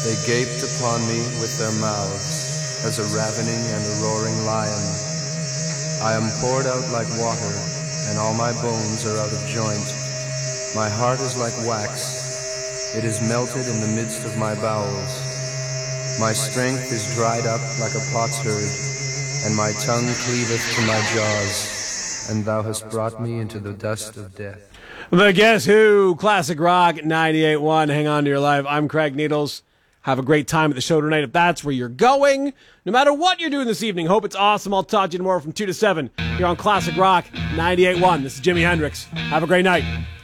They gaped upon me with their mouths, as a ravening and a roaring lion. I am poured out like water, and all my bones are out of joint. My heart is like wax, it is melted in the midst of my bowels. My strength is dried up like a potsherd, and my tongue cleaveth to my jaws, and thou hast brought me into the dust of death. The Guess Who, Classic Rock 98.1. Hang on to your life. I'm Craig Needles. Have a great time at the show tonight if that's where you're going. No matter what you're doing this evening, hope it's awesome. I'll talk to you tomorrow from 2 to 7 here on Classic Rock 98.1. This is Jimi Hendrix. Have a great night.